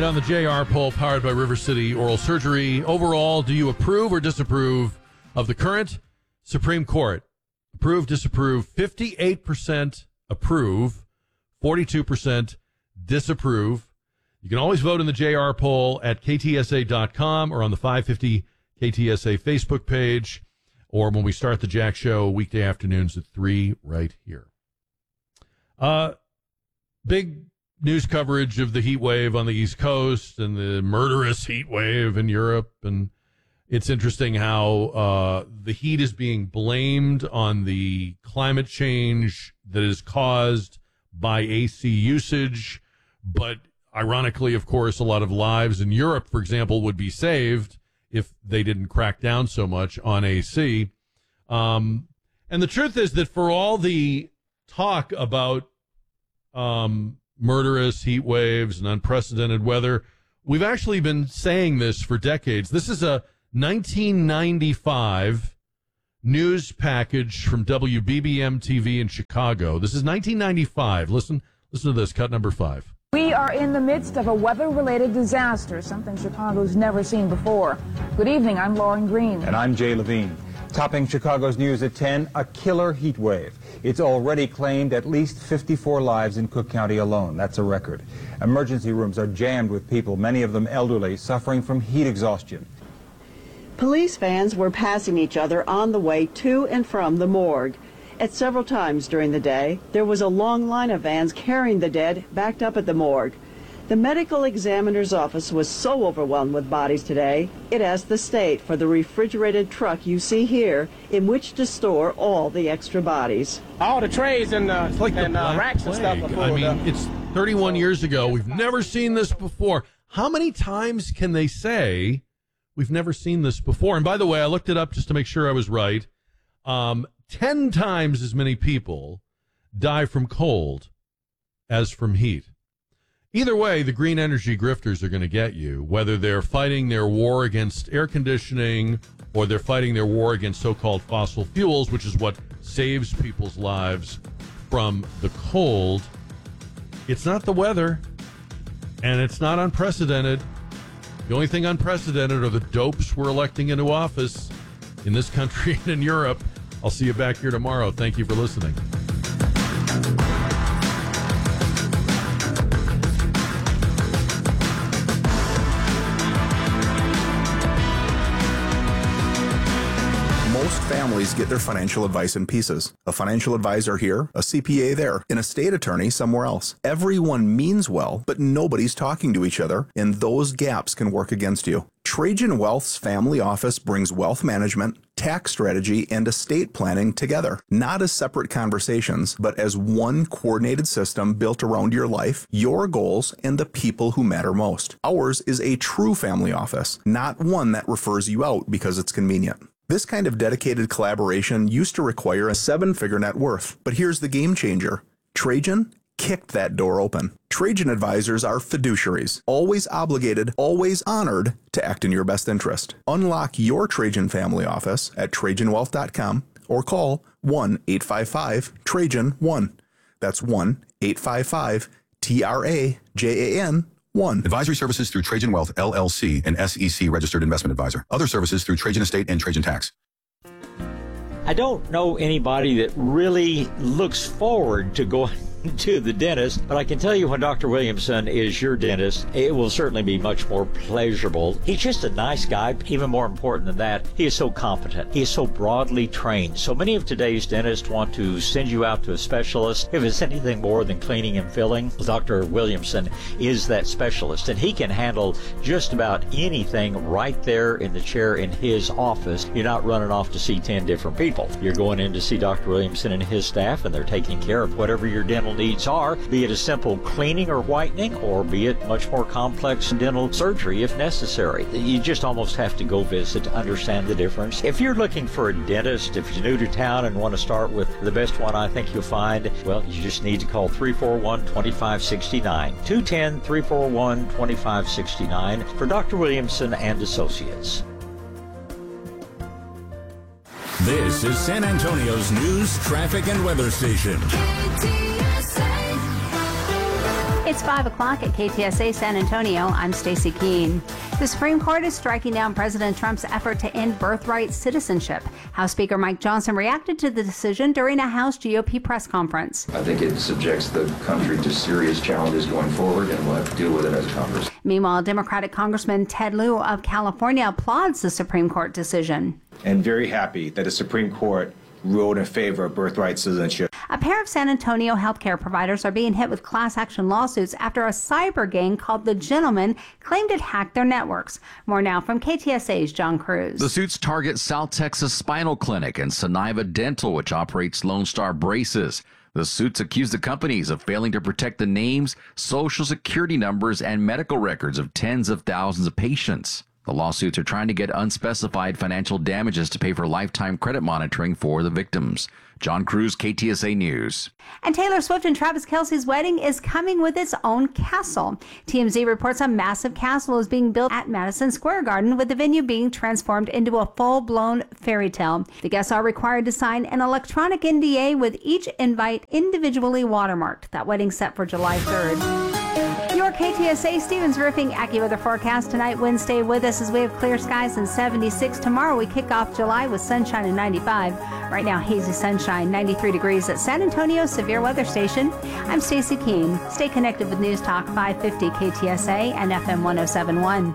right, on the JR poll powered by River City Oral Surgery, overall, do you approve or disapprove of the current Supreme Court? Approve, disapprove, 58% approve, 42% disapprove. You can always vote in the JR poll at ktsa.com or on the 550 KTSA Facebook page, or when we start the Jack Show weekday afternoons at 3 right here. Big news coverage of the heat wave on the East Coast and the murderous heat wave in Europe. And it's interesting how the heat is being blamed on the climate change that is caused by AC usage. But ironically, of course, a lot of lives in Europe, for example, would be saved if they didn't crack down so much on AC. And the truth is that for all the talk about murderous heat waves and unprecedented weather, we've actually been saying this for decades. This is a 1995 news package from WBBM TV in Chicago. This is 1995. Listen to this, cut number 5. We are in the midst of a weather-related disaster, something Chicago's never seen before. Good evening, I'm Lauren Green. And I'm Jay Levine. Topping Chicago's news at 10, a killer heat wave. It's already claimed at least 54 lives in Cook County alone. That's a record. Emergency rooms are jammed with people, many of them elderly, suffering from heat exhaustion. Police vans were passing each other on the way to and from the morgue. At several times during the day, there was a long line of vans carrying the dead backed up at the morgue. The medical examiner's office was so overwhelmed with bodies today, it asked the state for the refrigerated truck you see here in which to store all the extra bodies. All the trays and, like racks and stuff are pulled I mean, up. it's 31 years ago. We've never seen this before. How many times can they say we've never seen this before? And by the way, I looked it up just to make sure I was right. 10 times as many people die from cold as from heat. Either way, the green energy grifters are going to get you, whether they're fighting their war against air conditioning or they're fighting their war against so-called fossil fuels, which is what saves people's lives from the cold. It's not the weather, and it's not unprecedented. The only thing unprecedented are the dopes we're electing into office in this country and in Europe. I'll see you back here tomorrow. Thank you for listening. Most families get their financial advice in pieces. A financial advisor here, a CPA there, an estate attorney somewhere else. Everyone means well, but nobody's talking to each other, and those gaps can work against you. Trajan Wealth's family office brings wealth management, tax strategy, and estate planning together, not as separate conversations, but as one coordinated system built around your life, your goals, and the people who matter most. Ours is a true family office, not one that refers you out because it's convenient. This kind of dedicated collaboration used to require a 7-figure net worth, but here's the game changer. Trajan kicked that door open. Trajan advisors are fiduciaries, always obligated, always honored to act in your best interest. Unlock your Trajan family office at TrajanWealth.com or call 1-855-TRAJAN-1. That's 1-855-TRAJAN-1. Advisory services through Trajan Wealth, LLC, an SEC registered investment advisor. Other services through Trajan Estate and Trajan Tax. I don't know anybody that really looks forward to going to the dentist, but I can tell you when Dr. Williamson is your dentist, it will certainly be much more pleasurable. He's just a nice guy. Even more important than that, he is so competent. He is so broadly trained. So many of today's dentists want to send you out to a specialist. If it's anything more than cleaning and filling, Dr. Williamson is that specialist, and he can handle just about anything right there in the chair in his office. You're not running off to see 10 different people. You're going in to see Dr. Williamson and his staff, and they're taking care of whatever your dental needs are, be it a simple cleaning or whitening, or be it much more complex dental surgery if necessary. You just almost have to go visit to understand the difference. If you're looking for a dentist, if you're new to town and want to start with the best one I think you'll find, well, you just need to call 341-2569. 210-341-2569 for Dr. Williamson and Associates. This is San Antonio's news, traffic, and weather station. It's 5 o'clock at KTSA San Antonio. I'm Stacy Keene. The Supreme Court is striking down President Trump's effort to end birthright citizenship. House Speaker Mike Johnson reacted to the decision during a House GOP press conference. I think it subjects the country to serious challenges going forward, and we'll have to deal with it as Congress. Meanwhile, Democratic Congressman Ted Lieu of California applauds the Supreme Court decision. And very happy that the Supreme Court ruled in favor of birthright citizenship. A pair of San Antonio healthcare providers are being hit with class action lawsuits after a cyber gang called The Gentleman claimed it hacked their networks. More now from KTSA's John Cruz. The suits target South Texas Spinal Clinic and Soniva Dental, which operates Lone Star Braces. The suits accuse the companies of failing to protect the names, social security numbers, and medical records of tens of thousands of patients. The lawsuits are trying to get unspecified financial damages to pay for lifetime credit monitoring for the victims. John Cruz, KTSA News. And Taylor Swift and Travis Kelce's wedding is coming with its own castle. TMZ reports a massive castle is being built at Madison Square Garden, with the venue being transformed into a full-blown fairy tale. The guests are required to sign an electronic NDA with each invite individually watermarked. That wedding set for July 3rd. Your KTSA Stevens Roofing AccuWeather forecast tonight, Wednesday, with us as we have clear skies and 76. Tomorrow we kick off July with sunshine and 95. Right now, hazy sunshine, 93 degrees at San Antonio Severe Weather Station. I'm Stacy Keene. Stay connected with News Talk 550 KTSA and FM 1071.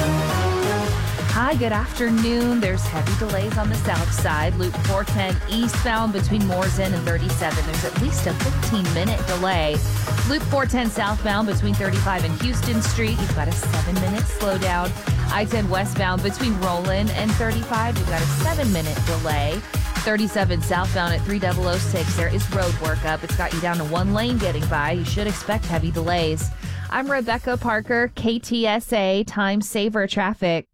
Hi, good afternoon. There's heavy delays on the south side. Loop 410 eastbound between Moore's End and 37. There's at least a 15-minute delay. Loop 410 southbound between 35 and Houston Street. You've got a 7-minute slowdown. I-10 westbound between Roland and 35. You've got a 7-minute delay. 37 southbound at 3006. There is road work up. It's got you down to one lane getting by. You should expect heavy delays. I'm Rebecca Parker, KTSA Time Saver Traffic.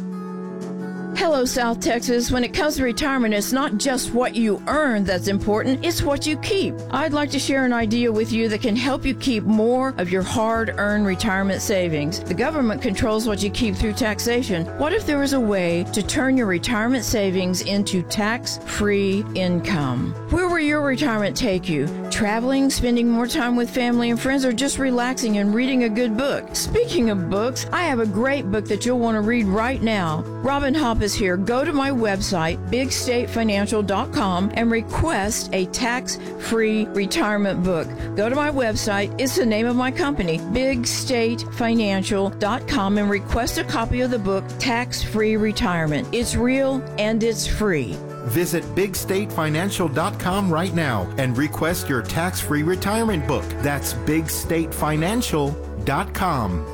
Hello, South Texas. When it comes to retirement, it's not just what you earn that's important, it's what you keep. I'd like to share an idea with you that can help you keep more of your hard-earned retirement savings. The government controls what you keep through taxation. What if there was a way to turn your retirement savings into tax-free income? Where will your retirement take you? Traveling, spending more time with family and friends, or just relaxing and reading a good book? Speaking of books, I have a great book that you'll want to read right now. Robin Hopp is here. Go to my website, bigstatefinancial.com, and request a tax-free retirement book. Go to my website. It's the name of my company, bigstatefinancial.com, and request a copy of the book, Tax-Free Retirement. It's real and it's free. Visit bigstatefinancial.com right now and request your tax-free retirement book. That's bigstatefinancial.com.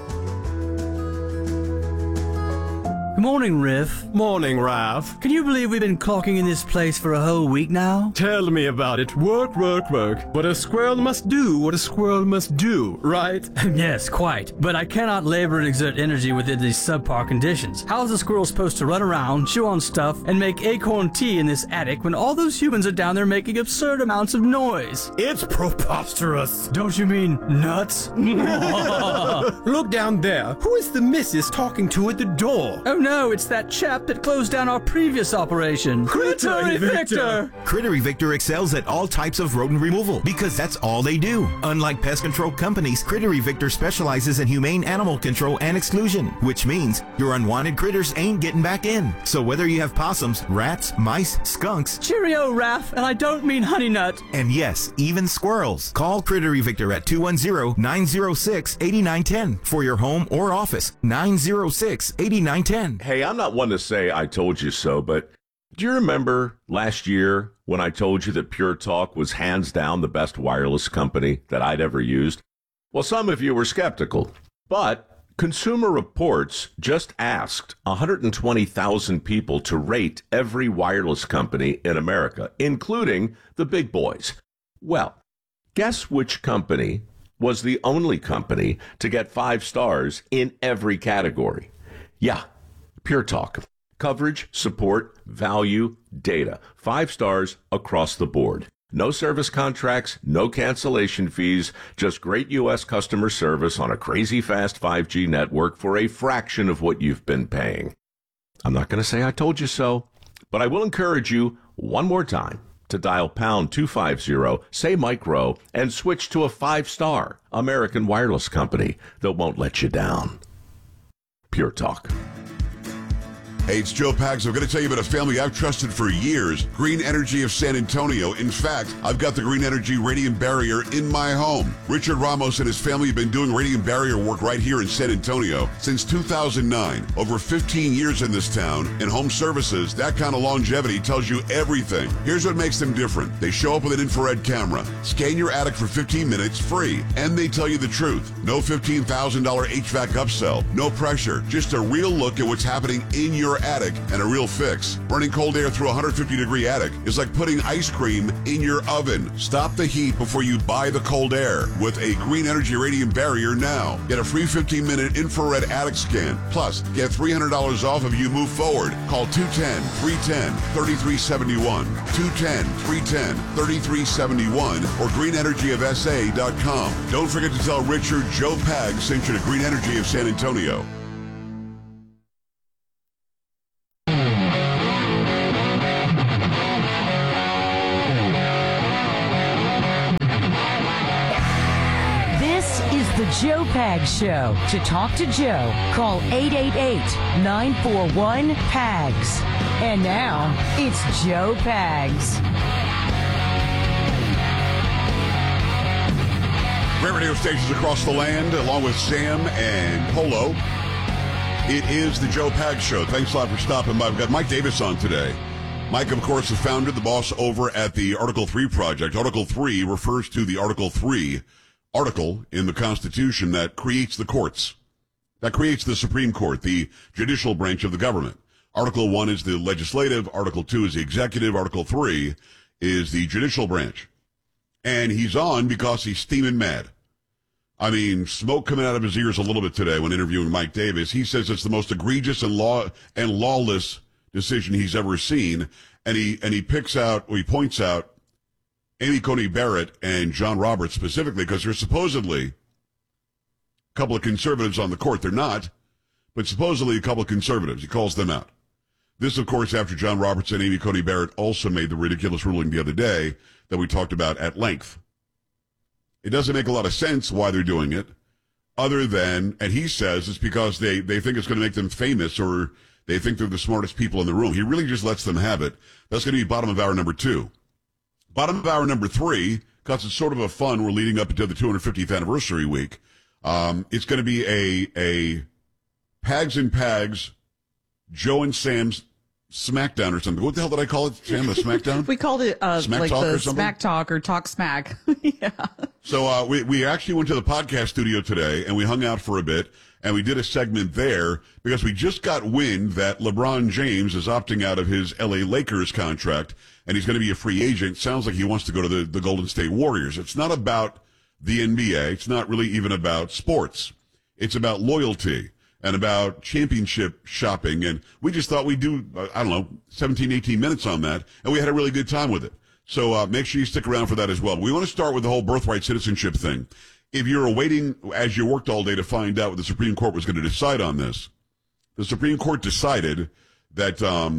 Good morning, Riff. Morning, Ralph. Can you believe we've been clocking in this place for a whole week now? Tell me about it. Work, work, work. But a squirrel must do what a squirrel must do, right? Yes, quite. But I cannot labor and exert energy within these subpar conditions. How is a squirrel supposed to run around, chew on stuff, and make acorn tea in this attic when all those humans are down there making absurd amounts of noise? It's preposterous. Don't you mean nuts? Look down there. Who is the missus talking to at the door? Oh no, it's that chap that closed down our previous operation. Critter Evictor! Critter Evictor excels at all types of rodent removal because that's all they do. Unlike pest control companies, Critter Evictor specializes in humane animal control and exclusion, which means your unwanted critters ain't getting back in. So whether you have possums, rats, mice, skunks... Cheerio, Raph, and I don't mean honey nut. And yes, even squirrels. Call Critter Evictor at 210-906-8910 for your home or office. 906-8910. Hey, I'm not one to say I told you so, but do you remember last year when I told you that Pure Talk was hands down the best wireless company that I'd ever used? Well, some of you were skeptical, but Consumer Reports just asked 120,000 people to rate every wireless company in America, including the big boys. Well, guess which company was the only company to get 5 stars in every category? Yeah, Pure Talk. Coverage, support, value, data. 5 stars across the board. No service contracts, no cancellation fees, just great U.S. customer service on a crazy fast 5G network for a fraction of what you've been paying. I'm not going to say I told you so, but I will encourage you one more time to dial pound 250, say micro, and switch to a 5-star American wireless company that won't let you down. Pure Talk. Hey, it's Joe Pags. I'm going to tell you about a family I've trusted for years, Green Energy of San Antonio. In fact, I've got the Green Energy Radiant Barrier in my home. Richard Ramos and his family have been doing radiant barrier work right here in San Antonio since 2009. Over 15 years in this town. In home services, that kind of longevity tells you everything. Here's what makes them different. They show up with an infrared camera, scan your attic for 15 minutes free, and they tell you the truth. No $15,000 HVAC upsell, no pressure, just a real look at what's happening in your attic and a real fix. Burning cold air through a 150-degree attic is like putting ice cream in your oven. Stop the heat before you buy the cold air with a Green Energy Radiant Barrier now. Get a free 15-minute infrared attic scan. Plus, get $300 off if you move forward. Call 210-310-3371, 210-310-3371, or greenenergyofsa.com. Don't forget to tell Richard Joe Pag sent you to Green Energy of San Antonio. The Joe Pags Show. To talk to Joe, call 888-941-PAGS. And now, it's Joe Pags. Great radio stations across the land, along with Sam and Polo. It is the Joe Pags Show. Thanks a lot for stopping by. We've got Mike Davis on today. Mike, of course, the founder, the boss over at the Article 3 Project. Article 3 refers to the Article 3 article in the Constitution that creates the courts, that creates the Supreme Court, the judicial branch of the government. Article 1 is the legislative, Article 2 is the executive, Article 3 is the judicial branch. And he's on because he's steaming mad. I mean, smoke coming out of his ears a little bit today when interviewing Mike Davis. He says it's the most egregious and lawless decision he's ever seen. And he points out Amy Coney Barrett and John Roberts specifically, because there's supposedly a couple of conservatives on the court. They're not, but supposedly a couple of conservatives. He calls them out. This, of course, after John Roberts and Amy Coney Barrett also made the ridiculous ruling the other day that we talked about at length. It doesn't make a lot of sense why they're doing it, other than, and he says it's because they think it's going to make them famous, or they think they're the smartest people in the room. He really just lets them have it. That's going to be bottom of hour number 2. Bottom of hour number 3, because it's sort of a fun, we're leading up until the 250th anniversary week. It's going to be a Pags and Pags, Joe and Sam's Smackdown or something. What the hell did I call it, Sam? A Smackdown? We called it Smack like Talk the or something? Smack Talk or Talk Smack. Yeah. So we actually went to the podcast studio today, and we hung out for a bit, and we did a segment there because we just got wind that LeBron James is opting out of his L.A. Lakers contract, and he's going to be a free agent. Sounds like he wants to go to the Golden State Warriors. It's not about the NBA. It's not really even about sports. It's about loyalty and about championship shopping. And we just thought we'd do, 17, 18 minutes on that, and we had a really good time with it. So make sure you stick around for that as well. We want to start with the whole birthright citizenship thing. If you're awaiting, as you worked all day to find out what the Supreme Court was going to decide on this, the Supreme Court decided that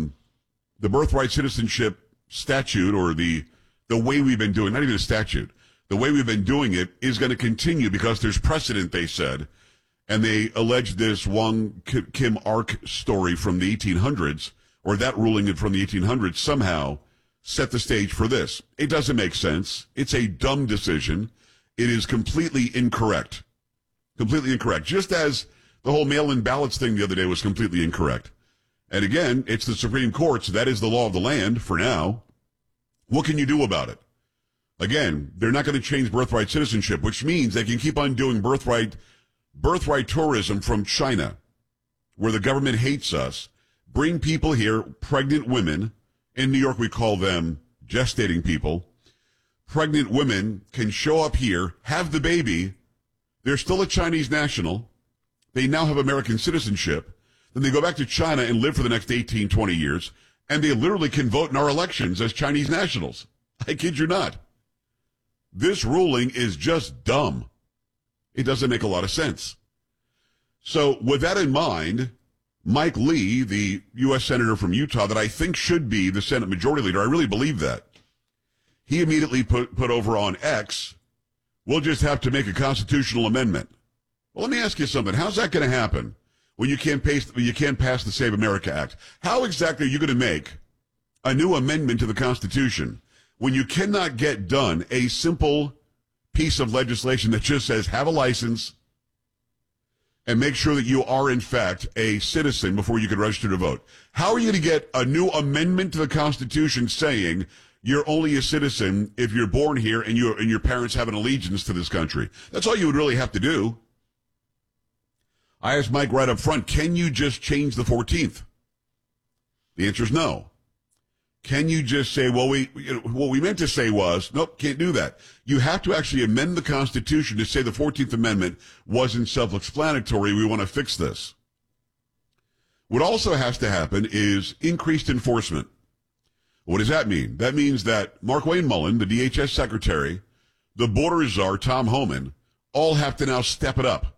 the birthright citizenship statute, or the way we've been doing, not even a statute, the way we've been doing it is going to continue because there's precedent, they said. And they alleged this Wong Kim Ark story from the 1800s, or that ruling from the 1800s somehow set the stage for this. It doesn't make sense. It's a dumb decision. It is completely incorrect. Completely incorrect. Just as the whole mail-in ballots thing the other day was completely incorrect. And again, it's the Supreme Court, so that is the law of the land for now. What can you do about it? Again, they're not going to change birthright citizenship, which means they can keep on doing birthright tourism from China, where the government hates us, bring people here, pregnant women. In New York, we call them gestating people. Pregnant women can show up here, have the baby. They're still a Chinese national. They now have American citizenship. Then they go back to China and live for the next 18, 20 years, and they literally can vote in our elections as Chinese nationals. I kid you not. This ruling is just dumb. It doesn't make a lot of sense. So with that in mind, Mike Lee, the U.S. Senator from Utah, that I think should be the Senate Majority Leader, I really believe that. he immediately put over on X, we'll just have to make a constitutional amendment. Well, let me ask you something. How's that going to happen when you can't pass the Save America Act? How exactly are you going to make a new amendment to the Constitution when you cannot get done a simple piece of legislation that just says have a license and make sure that you are, in fact, a citizen before you can register to vote? How are you going to get a new amendment to the Constitution saying you're only a citizen if you're born here and your parents have an allegiance to this country? That's all you would really have to do. I asked Mike right up front, can you just change the 14th? The answer is no. Can you just say, well, what we meant to say was, nope, can't do that. You have to actually amend the Constitution to say the 14th Amendment wasn't self-explanatory. We want to fix this. What also has to happen is increased enforcement. What does that mean? That means that Markwayne Mullin, the DHS Secretary, the border czar, Tom Homan, all have to now step it up.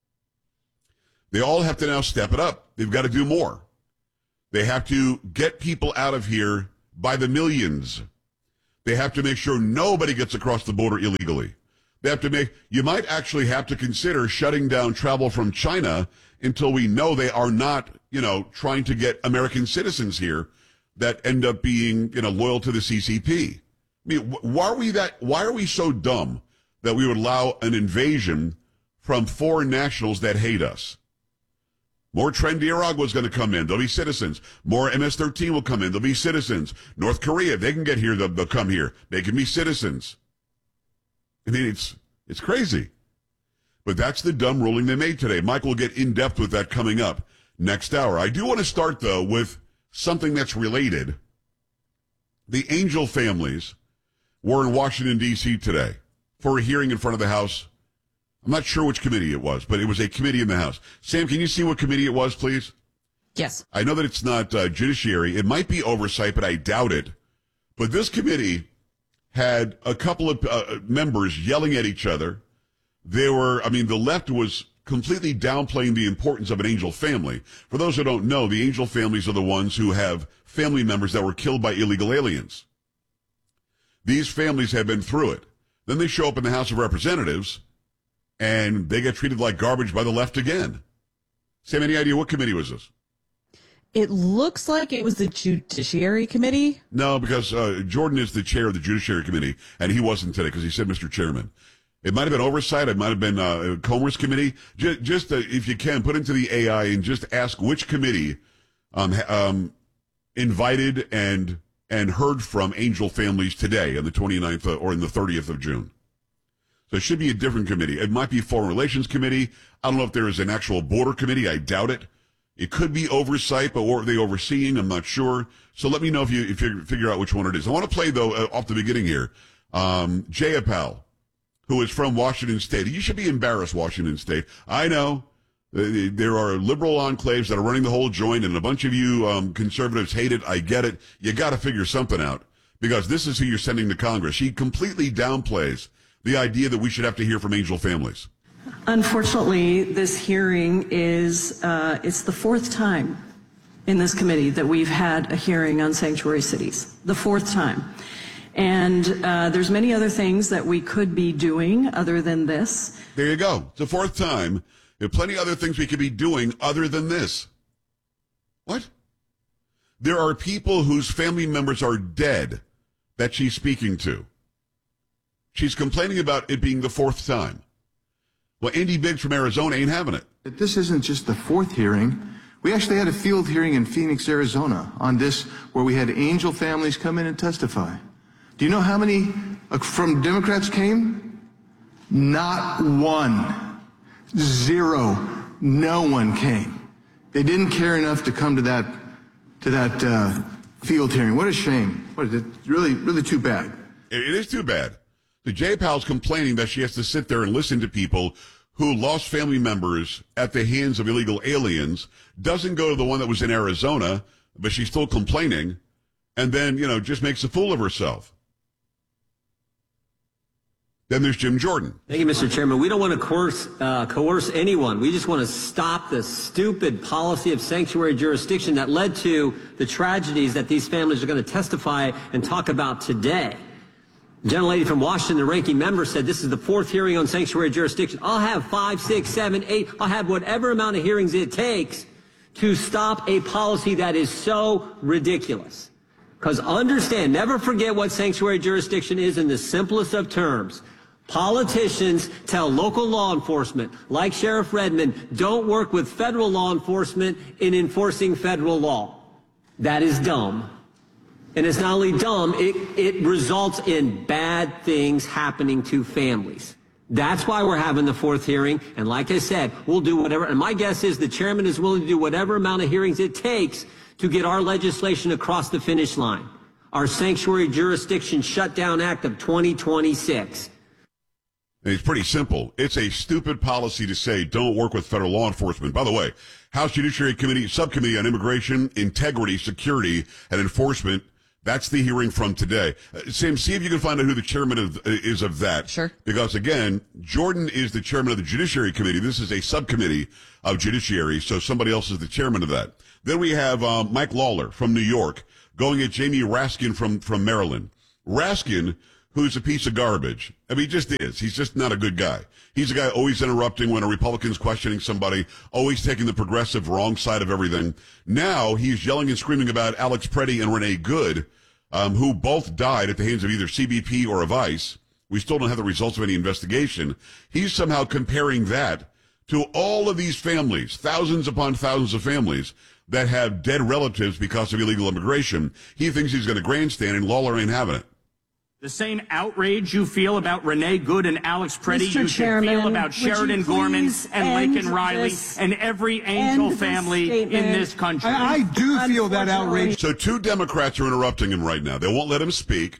They all have to now step it up. They've got to do more. They have to get people out of here by the millions. They have to make sure nobody gets across the border illegally. They have to you might actually have to consider shutting down travel from China until we know they are not, trying to get American citizens here that end up being, loyal to the CCP. I mean, why are we so dumb that we would allow an invasion from foreign nationals that hate us? More Tren de Aragua is going to come in. They'll be citizens. More MS-13 will come in. They'll be citizens. North Korea, they can get here. They'll come here. They can be citizens. I mean, it's crazy. But that's the dumb ruling they made today. Mike will get in depth with that coming up next hour. I do want to start, though, with something that's related. The Angel families were in Washington, D.C. today for a hearing in front of the House. I'm not sure which committee it was, but it was a committee in the House. Sam, can you see what committee it was, please? Yes. I know that it's not judiciary. It might be oversight, but I doubt it. But this committee had a couple of members yelling at each other. The left was completely downplaying the importance of an angel family. For those who don't know, the angel families are the ones who have family members that were killed by illegal aliens. These families have been through it. Then they show up in the House of Representatives, and they get treated like garbage by the left again. Sam, any idea what committee was this? It looks like it was the Judiciary Committee. No, because Jordan is the chair of the Judiciary Committee, and he wasn't today because he said Mr. Chairman. It might have been oversight. It might have been Comer's committee. Just if you can, put into the AI and just ask which committee invited and heard from angel families today on the 29th or in the 30th of June. So it should be a different committee. It might be Foreign Relations Committee. I don't know if there is an actual border committee. I doubt it. It could be oversight, but what are they overseeing? I'm not sure. So let me know if you figure out which one it is. I want to play, though, off the beginning here. Jayapal, who is from Washington State. You should be embarrassed, Washington State. I know there are liberal enclaves that are running the whole joint, and a bunch of you conservatives hate it. I get it. You got to figure something out, because this is who you're sending to Congress. He completely downplays the idea that we should have to hear from angel families. Unfortunately, this hearing is, it's the fourth time in this committee that we've had a hearing on sanctuary cities. The fourth time. And there's many other things that we could be doing other than this. There you go. It's the fourth time. There are plenty of other things we could be doing other than this. What? There are people whose family members are dead that she's speaking to. She's complaining about it being the fourth time. Well, Andy Biggs from Arizona ain't having it. This isn't just the fourth hearing. We actually had a field hearing in Phoenix, Arizona on this, where we had angel families come in and testify. Do you know how many from Democrats came? Not one. Zero. No one came. They didn't care enough to come to that field hearing. What a shame. What is it? Really, really too bad. It is too bad. The Jayapal's complaining that she has to sit there and listen to people who lost family members at the hands of illegal aliens, doesn't go to the one that was in Arizona, but she's still complaining, and then, just makes a fool of herself. Then there's Jim Jordan. Thank you, Mr. Chairman. We don't want to coerce anyone. We just want to stop the stupid policy of sanctuary jurisdiction that led to the tragedies that these families are going to testify and talk about today. Gentlelady from Washington, the ranking member, said this is the 4th hearing on sanctuary jurisdiction. I'll have 5, 6, 7, 8. I'll have whatever amount of hearings it takes to stop a policy that is so ridiculous. Because understand, never forget what sanctuary jurisdiction is in the simplest of terms. Politicians tell local law enforcement, like Sheriff Redmond, don't work with federal law enforcement in enforcing federal law. That is dumb. And it's not only dumb, it results in bad things happening to families. That's why we're having the 4th hearing. And like I said, we'll do whatever. And my guess is the chairman is willing to do whatever amount of hearings it takes to get our legislation across the finish line. Our Sanctuary Jurisdiction Shutdown Act of 2026. And it's pretty simple. It's a stupid policy to say don't work with federal law enforcement. By the way, House Judiciary Committee, Subcommittee on Immigration, Integrity, Security, and Enforcement. That's the hearing from today. Sam, see if you can find out who the chairman is of that. Sure. Because, again, Jordan is the chairman of the Judiciary Committee. This is a subcommittee of Judiciary, so somebody else is the chairman of that. Then we have Mike Lawler from New York going at Jamie Raskin from Maryland. Raskin, who's a piece of garbage. I mean, he just is. He's just not a good guy. He's a guy always interrupting when a Republican's questioning somebody, always taking the progressive wrong side of everything. Now he's yelling and screaming about Alex Preddy and Renee Good, who both died at the hands of either CBP or of ICE. We still don't have the results of any investigation. He's somehow comparing that to all of these families, thousands upon thousands of families that have dead relatives because of illegal immigration. He thinks he's going to grandstand, and Lawler ain't having it. The same outrage you feel about Renee Good and Alex Preddy, you should feel about Sheridan Gorman and Laken Riley and every Angel family in this country. I do feel that outrage. So 2 Democrats are interrupting him right now. They won't let him speak,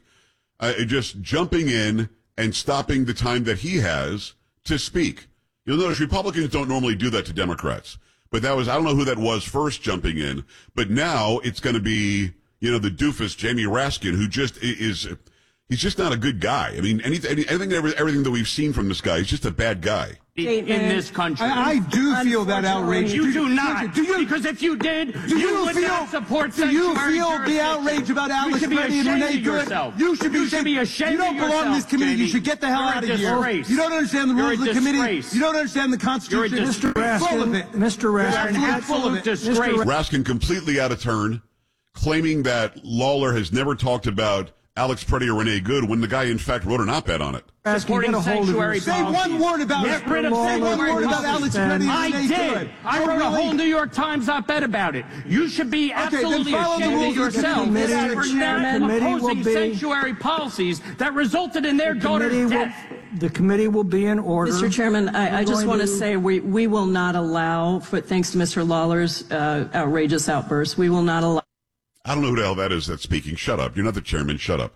just jumping in and stopping the time that he has to speak. You'll notice Republicans don't normally do that to Democrats. But that was, I don't know who that was first jumping in, but now it's going to be, the doofus Jamie Raskin, who just is... He's just not a good guy. I mean, everything that we've seen from this guy, he's just a bad guy. In this country. I do feel that outrage. You do not. Because if you did, you would not support sanctuary jurisdiction. Do you feel the outrage about Alex Preddy and Renee Good? You should be ashamed of yourself. You don't belong in this committee. You should get the hell out of here. You don't understand the rules of the committee. You don't understand the Constitution. You're Mr. Raskin, full of it. Mr. Raskin, full of it. Raskin completely out of turn, claiming that Lawler has never talked about Alex Preddy or Renee Good when the guy, in fact, wrote an op-ed on it. Supporting sanctuary policies. Say one word about Get rid of sanctuary policies. I did. I wrote a whole New York Times op-ed about it. You should be absolutely ashamed of yourself for not opposing sanctuary policies that resulted in their daughter's death. The committee will be in order. Mr. Chairman, I just want to say we will not allow, thanks to Mr. Lawler's outrageous outburst, we will not allow. I don't know who the hell that is that's speaking. Shut up. You're not the chairman. Shut up.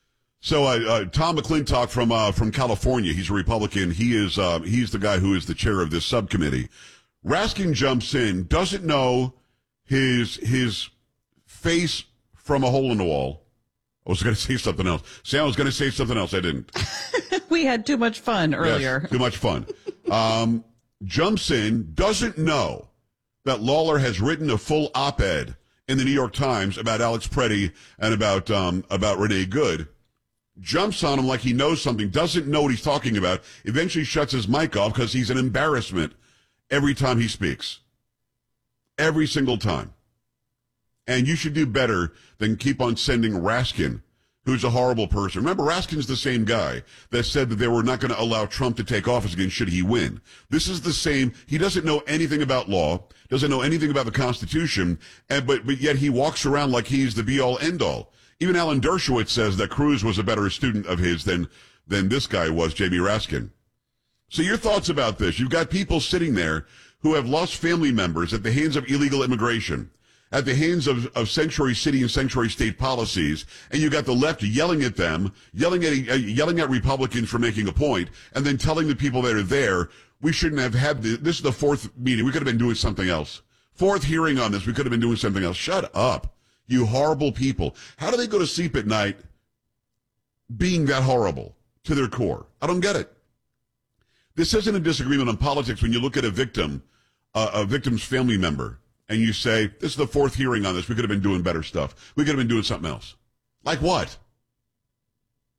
So Tom McClintock from California, he's a Republican. He's the guy who is the chair of this subcommittee. Raskin jumps in, doesn't know his face from a hole in the wall. I was going to say something else. Sam was going to say something else. I didn't. We had too much fun earlier. Yes, too much fun. Jumps in, doesn't know that Lawler has written a full op-ed in the New York Times about Alex Preddy and about Renee Good. Jumps on him like he knows something, doesn't know what he's talking about, eventually shuts his mic off because he's an embarrassment every time he speaks. Every single time. And you should do better than keep on sending Raskin, who's a horrible person. Remember, Raskin's the same guy that said that they were not going to allow Trump to take office again should he win. This is the same. He doesn't know anything about law, doesn't know anything about the Constitution, but yet he walks around like he's the be-all, end-all. Even Alan Dershowitz says that Cruz was a better student of his than this guy was, Jamie Raskin. So your thoughts about this? You've got people sitting there who have lost family members at the hands of illegal immigration, at the hands of sanctuary city and sanctuary state policies, and you got the left yelling at them, yelling at Republicans for making a point, and then telling the people that are there, we shouldn't have had this is the 4th meeting. We could have been doing something else. 4th hearing on this. We could have been doing something else. Shut up, you horrible people. How do they go to sleep at night being that horrible to their core? I don't get it. This isn't a disagreement on politics when you look at a victim's family member, and you say, this is the 4th hearing on this. We could have been doing better stuff. We could have been doing something else. Like what?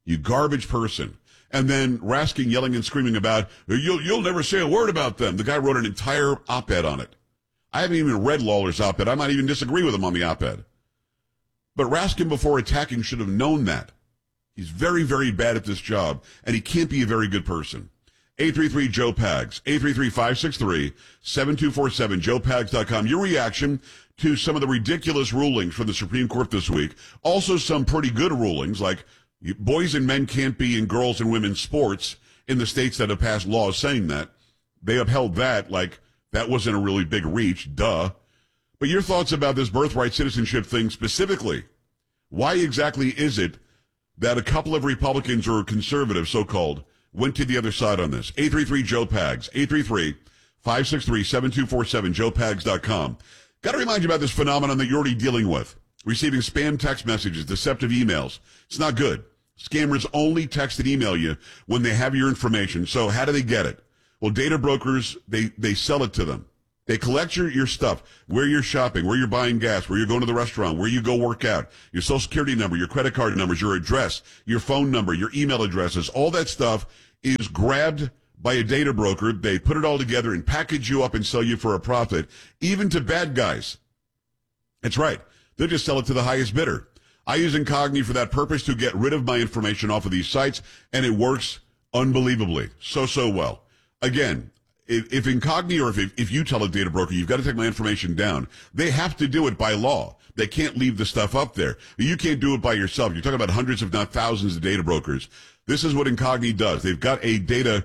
You garbage person. And then Raskin yelling and screaming about, you'll never say a word about them. The guy wrote an entire op-ed on it. I haven't even read Lawler's op-ed. I might even disagree with him on the op-ed. But Raskin, before attacking, should have known that. He's very, very bad at this job, and he can't be a very good person. 833-JOE-PAGS, 833-563-7247, joepags.com. Your reaction to some of the ridiculous rulings from the Supreme Court this week. Also some pretty good rulings, like boys and men can't be in girls and women's sports in the states that have passed laws saying that. They upheld that like that wasn't a really big reach, duh. But your thoughts about this birthright citizenship thing specifically. Why exactly is it that a couple of Republicans or conservatives, so-called, went to the other side on this? 833-JOE-PAGS, 833-563-7247, joepags.com. Got to remind you about this phenomenon that you're already dealing with. Receiving spam text messages, deceptive emails. It's not good. Scammers only text and email you when they have your information. So how do they get it? Well, data brokers, they sell it to them. They collect your stuff, where you're shopping, where you're buying gas, where you're going to the restaurant, where you go work out, your social security number, your credit card numbers, your address, your phone number, your email addresses. All that stuff is grabbed by a data broker. They put it all together and package you up and sell you for a profit, even to bad guys. That's right. They'll just sell it to the highest bidder. I use Incogni for that purpose, to get rid of my information off of these sites, and it works unbelievably. So well. Again, if Incogni, or if you tell a data broker, you've got to take my information down, they have to do it by law. They can't leave the stuff up there. You can't do it by yourself. You're talking about hundreds, if not thousands, of data brokers. This is what Incogni does. They've got a data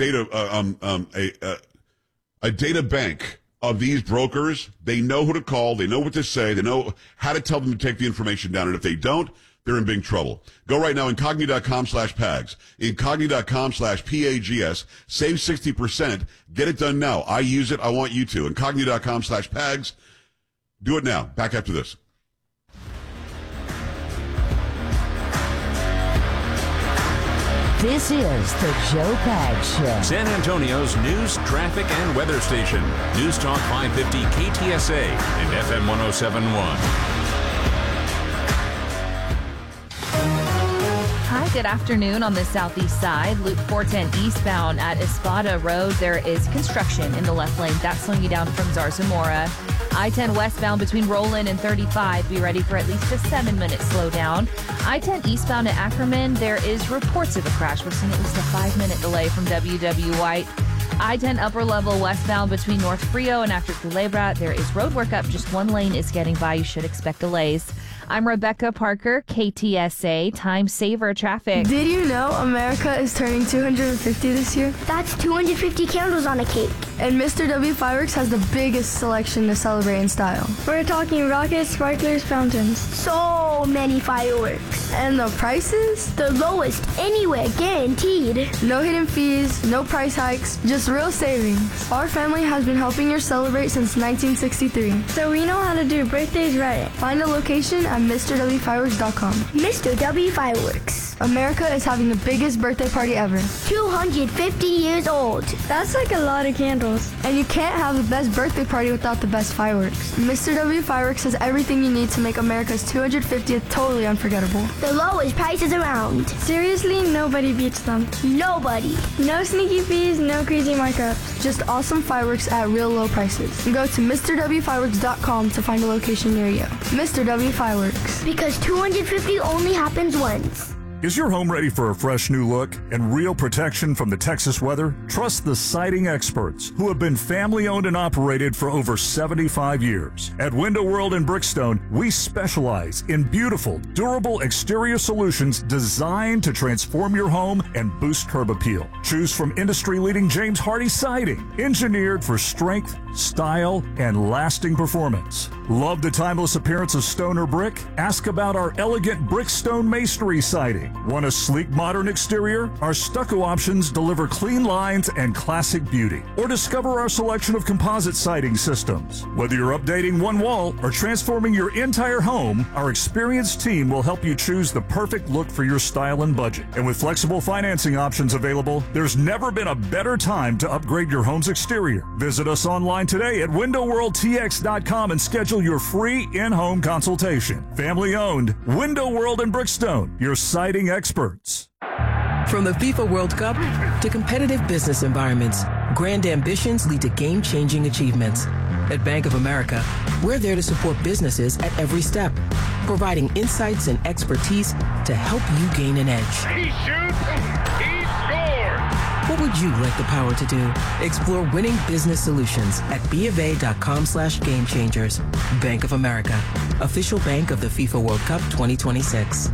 bank of these brokers. They know who to call. They know what to say. They know how to tell them to take the information down. And if they don't, they're in big trouble. Go right now, Incogni.com/PAGS. Incogni.com/PAGS. Save 60%. Get it done now. I use it. I want you to. Incogni.com/PAGS. Do it now. Back after this. This is the Joe Pags Show. San Antonio's news, traffic, and weather station. News Talk 550 KTSA and FM 107.1. Hi, good afternoon on the southeast side. Loop 410 eastbound at Espada Road. There is construction in the left lane. That's slowing you down from Zarzamora. I-10 westbound between Roland and 35. Be ready for at least a 7-minute slowdown. I-10 eastbound at Ackerman. There is reports of a crash. We're seeing at least a 5-minute delay from W.W. White. I-10 upper level westbound between North Frio and after Culebra. There is road work up. Just one lane is getting by. You should expect delays. I'm Rebecca Parker, KTSA, Time Saver Traffic. Did you know America is turning 250 this year? That's 250 candles on a cake. And Mr. W Fireworks has the biggest selection to celebrate in style. We're talking rockets, sparklers, fountains. So many fireworks. And the prices? The lowest anywhere, guaranteed. No hidden fees, no price hikes, just real savings. Our family has been helping you celebrate since 1963. So we know how to do birthdays right. Find a location at MrWFireworks.com. Mr. W Fireworks. America is having the biggest birthday party ever. 250 years old. That's like a lot of candles. And you can't have the best birthday party without the best fireworks. Mr. W Fireworks has everything you need to make America's 250th totally unforgettable. The lowest prices around. Seriously, nobody beats them. Nobody. No sneaky fees, no crazy markups. Just awesome fireworks at real low prices. And go to MrWFireworks.com to find a location near you. Mr. W Fireworks. Because 250 only happens once. Is your home ready for a fresh new look and real protection from the Texas weather? Trust the siding experts, who have been family-owned and operated for over 75 years. At Window World in Brickstone, we specialize in beautiful, durable exterior solutions designed to transform your home and boost curb appeal. Choose from industry-leading James Hardie siding, engineered for strength, style, and lasting performance. Love the timeless appearance of stone or brick? Ask about our elegant Brickstone masonry siding. Want a sleek, modern exterior? Our stucco options deliver clean lines and classic beauty. Or discover our selection of composite siding systems. Whether you're updating one wall or transforming your entire home, our experienced team will help you choose the perfect look for your style and budget. And with flexible financing options available, there's never been a better time to upgrade your home's exterior. Visit us online today at WindowWorldTX.com and schedule your free in-home consultation. Family owned, Window World in Brickstone, your siding siding experts. From the FIFA World Cup to competitive business environments, grand ambitions lead to game-changing achievements. At Bank of America, we're there to support businesses at every step, providing insights and expertise to help you gain an edge. He shoots, he scores! What would you like the power to do? Explore winning business solutions at BofA.com/gamechangers. Bank of America, official bank of the FIFA World Cup 2026.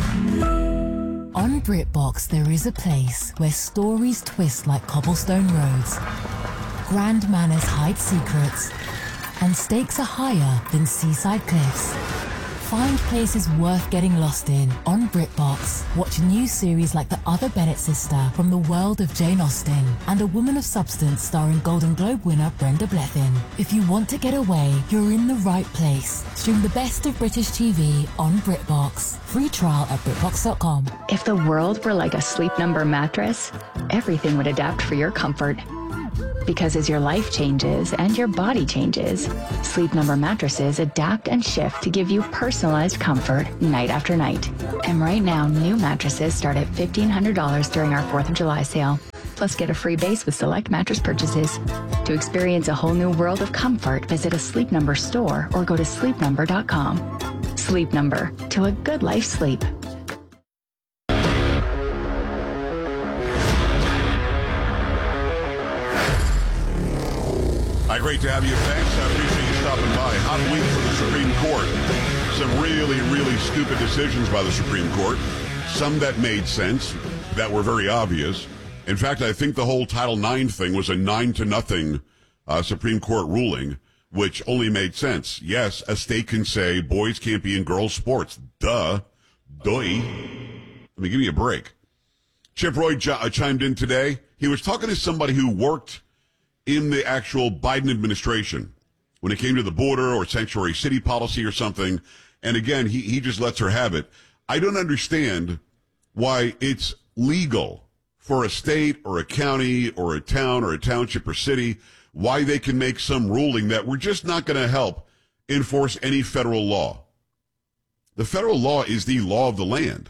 On BritBox, there is a place where stories twist like cobblestone roads, grand manners hide secrets, and stakes are higher than seaside cliffs. Find places worth getting lost in on BritBox. Watch new series like The Other Bennett Sister from the world of Jane Austen and A Woman of Substance starring Golden Globe winner Brenda Blethyn. If you want to get away, you're in the right place. Stream the best of British TV on BritBox. Free trial at BritBox.com. If the world were like a Sleep Number mattress, everything would adapt for your comfort. Because as your life changes and your body changes, Sleep Number mattresses adapt and shift to give you personalized comfort night after night. And right now, new mattresses start at $1,500 during our 4th of July sale. Plus, get a free base with select mattress purchases. To experience a whole new world of comfort, visit a Sleep Number store or go to sleepnumber.com. Sleep Number, to a good life sleep. Hi, great to have you. Thanks. I appreciate you stopping by. Hot week for the Supreme Court. Some really, really stupid decisions by the Supreme Court. Some that made sense, that were very obvious. In fact, I think the whole Title IX thing was a 9-0 Supreme Court ruling, which only made sense. Yes, a state can say boys can't be in girls' sports. Duh. Doy. Let me give you a break. Chip Roy chimed in today. He was talking to somebody who worked in the actual Biden administration when it came to the border or sanctuary city policy or something. And again, he just lets her have it. I don't understand why it's legal for a state or a county or a town or a township or city, why they can make some ruling that we're just not going to help enforce any federal law. The federal law is the law of the land.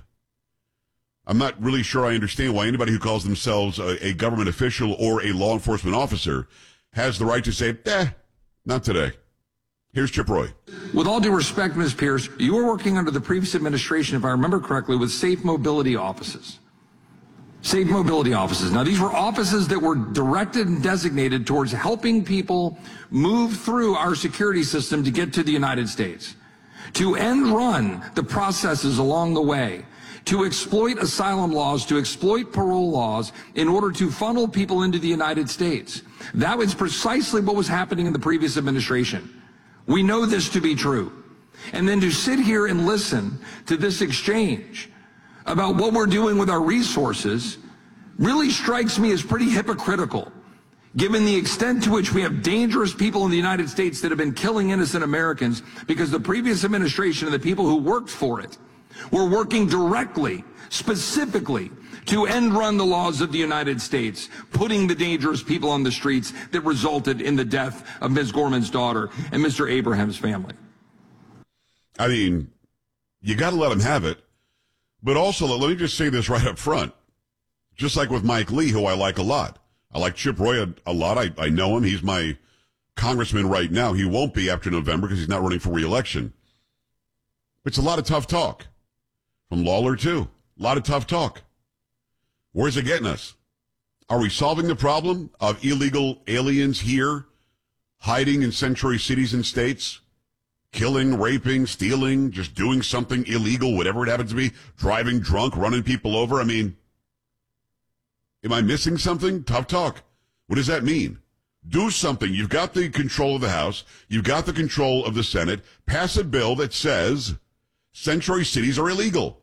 I'm not really sure I understand why anybody who calls themselves a government official or a law enforcement officer has the right to say, not today. Here's Chip Roy. With all due respect, Ms. Pierce, you were working under the previous administration, if I remember correctly, with safe mobility offices. Safe mobility offices. Now, these were offices that were directed and designated towards helping people move through our security system to get to the United States, to end run the processes along the way, to exploit asylum laws, to exploit parole laws in order to funnel people into the United States. That was precisely what was happening in the previous administration. We know this to be true. And then to sit here and listen to this exchange about what we're doing with our resources really strikes me as pretty hypocritical, given the extent to which we have dangerous people in the United States that have been killing innocent Americans because the previous administration and the people who worked for it were working directly, specifically, to end run the laws of the United States, putting the dangerous people on the streets that resulted in the death of Ms. Gorman's daughter and Mr. Abraham's family. I mean, you got to let them have it. But also, let me just say this right up front. Just like with Mike Lee, who I like a lot. I like Chip Roy a lot. I know him. He's my congressman right now. He won't be after November because he's not running for re-election. It's a lot of tough talk. From Lawler, too. A lot of tough talk. Where's it getting us? Are we solving the problem of illegal aliens here, hiding in sanctuary cities and states, killing, raping, stealing, just doing something illegal, whatever it happens to be, driving drunk, running people over? I mean, am I missing something? Tough talk. What does that mean? Do something. You've got the control of the House. You've got the control of the Senate. Pass a bill that says sanctuary cities are illegal.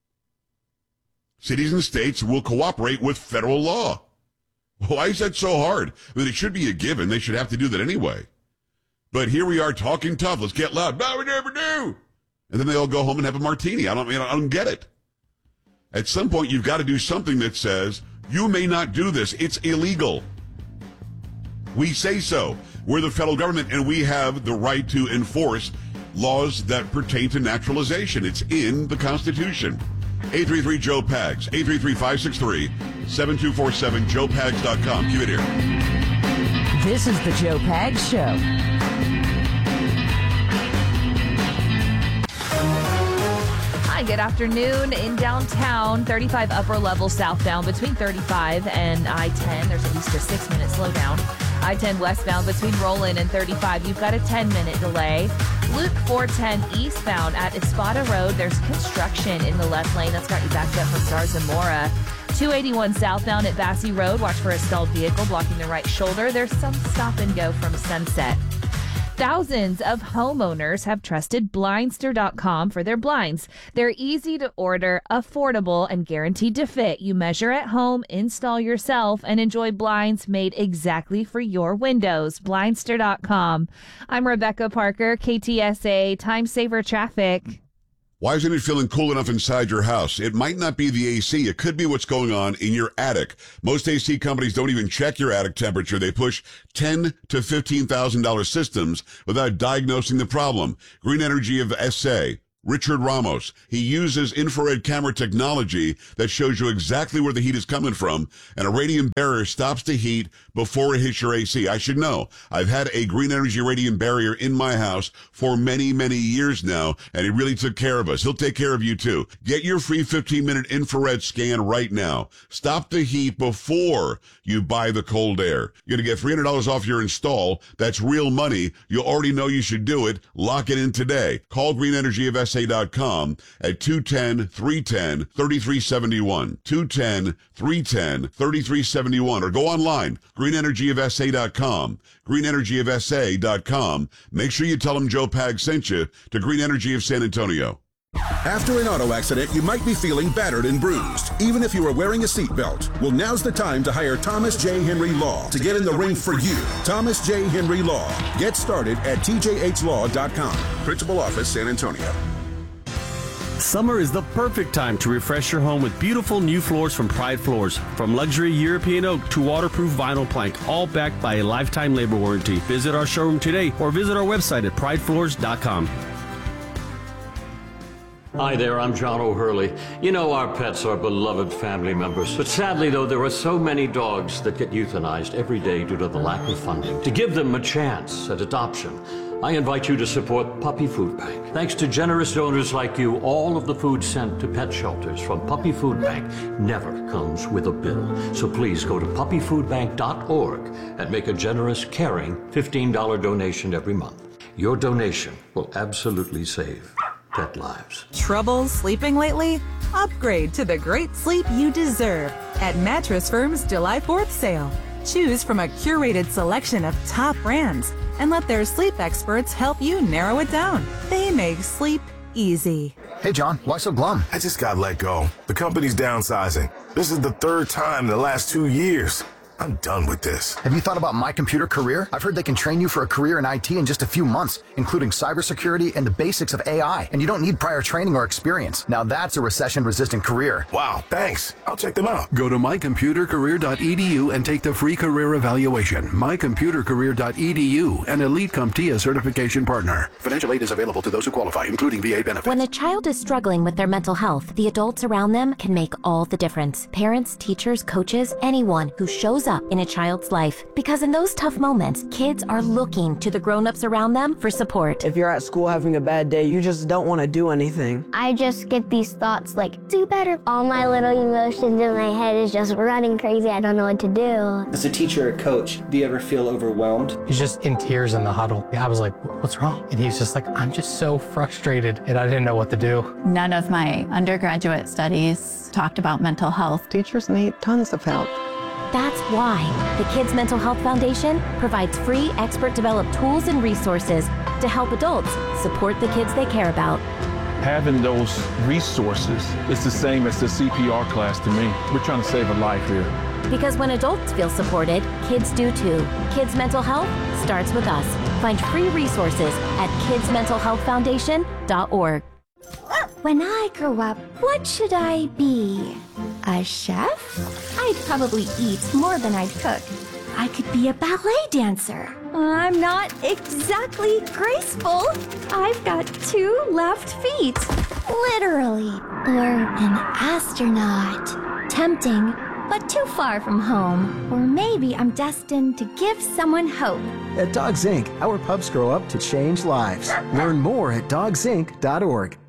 Cities and states will cooperate with federal law. Why is that so hard? I mean, it should be a given. They should have to do that anyway. But here we are talking tough. Let's get loud. No, we never do. And then they all go home and have a martini. I don't get it. At some point, you've got to do something that says, you may not do this. It's illegal. We say so. We're the federal government, and we have the right to enforce laws that pertain to naturalization. It's in the Constitution. 833-JOE-PAGS, 833-563-7247, joepags.com. Keep it here. This is the Joe Pags Show. Hi, good afternoon. In downtown, 35 upper level southbound between 35 and I-10. There's at least a 6-minute slowdown. I-10 westbound between Roland and 35. You've got a 10-minute delay. Loop 410 eastbound at Espada Road. There's construction in the left lane. That's got you backed up from Zarzamora. 281 southbound at Bassey Road. Watch for a stalled vehicle blocking the right shoulder. There's some stop and go from Sunset. Thousands of homeowners have trusted Blindster.com for their blinds. They're easy to order, affordable, and guaranteed to fit. You measure at home, install yourself, and enjoy blinds made exactly for your windows. Blindster.com. I'm Rebecca Parker, KTSA Time Saver Traffic. Why isn't it feeling cool enough inside your house? It might not be the AC. It could be what's going on in your attic. Most AC companies don't even check your attic temperature. They push $10,000 to $15,000 systems without diagnosing the problem. Green Energy of SA. Richard Ramos. He uses infrared camera technology that shows you exactly where the heat is coming from, and a radiant barrier stops the heat before it hits your AC. I should know. I've had a Green Energy radiant barrier in my house for many, many years now, and he really took care of us. He'll take care of you too. Get your free 15-minute infrared scan right now. Stop the heat before you buy the cold air. You're going to get $300 off your install. That's real money. You already know you should do it. Lock it in today. Call Green Energy of SA.com at 210-310-3371. 210-310-3371. Or go online, greenenergyofsa.com. greenenergyofsa.com. Make sure you tell them Joe Pag sent you to Green Energy of San Antonio. After an auto accident, you might be feeling battered and bruised, even if you are wearing a seatbelt. Well, now's the time to hire Thomas J. Henry Law to get in the ring for you. Thomas J. Henry Law. Get started at tjhlaw.com. Principal Office, San Antonio. Summer is the perfect time to refresh your home with beautiful new floors from Pride Floors. From luxury European oak to waterproof vinyl plank, all backed by a lifetime labor warranty. Visit our showroom today or visit our website at pridefloors.com. Hi there, I'm John O'Hurley. You know, our pets are beloved family members. But sadly, though, there are so many dogs that get euthanized every day due to the lack of funding. To give them a chance at adoption, I invite you to support Puppy Food Bank. Thanks to generous donors like you, all of the food sent to pet shelters from Puppy Food Bank never comes with a bill. So please go to puppyfoodbank.org and make a generous, caring $15 donation every month. Your donation will absolutely save pet lives. Trouble sleeping lately? Upgrade to the great sleep you deserve at Mattress Firm's July 4th sale. Choose from a curated selection of top brands and let their sleep experts help you narrow it down. They make sleep easy. Hey, John, why so glum? I just got let go. The company's downsizing. This is the third time in the last 2 years. I'm done with this. Have you thought about My Computer Career? I've heard they can train you for a career in IT in just a few months, including cybersecurity and the basics of AI. And you don't need prior training or experience. Now that's a recession-resistant career. Wow, thanks. I'll check them out. Go to mycomputercareer.edu and take the free career evaluation. mycomputercareer.edu, an Elite CompTIA certification partner. Financial aid is available to those who qualify, including VA benefits. When a child is struggling with their mental health, the adults around them can make all the difference. Parents, teachers, coaches, anyone who shows up in a child's life. Because in those tough moments, kids are looking to the grown-ups around them for support. If you're at school having a bad day, you just don't want to do anything. I just get these thoughts like, do better. All my little emotions in my head is just running crazy. I don't know what to do. As a teacher or coach, do you ever feel overwhelmed? He's just in tears in the huddle. I was like, what's wrong? And he's just like, I'm just so frustrated, and I didn't know what to do. None of my undergraduate studies talked about mental health. Teachers need tons of help. That's why the Kids Mental Health Foundation provides free expert-developed tools and resources to help adults support the kids they care about. Having those resources is the same as the CPR class to me. We're trying to save a life here. Because when adults feel supported, kids do too. Kids Mental Health starts with us. Find free resources at kidsmentalhealthfoundation.org. When I grow up, what should I be? A chef? I'd probably eat more than I'd cook. I could be a ballet dancer. I'm not exactly graceful. I've got 2 left feet. Literally. Or an astronaut. Tempting, but too far from home. Or maybe I'm destined to give someone hope. At Dogs Inc., our pups grow up to change lives. Learn more at dogsinc.org.